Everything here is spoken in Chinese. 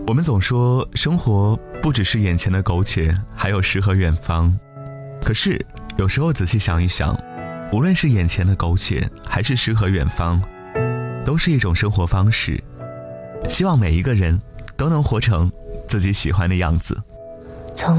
我们总说生活不只是眼前的苟且，还有诗和远方。可是有时候仔细想一想，无论是眼前的苟且还是诗和远方，都是一种生活方式。希望每一个人都能活成自己喜欢的样子。